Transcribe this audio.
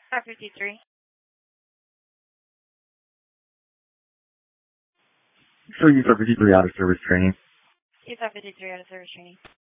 553. Sure, use our 53 out of service training. Use 553 out of service training.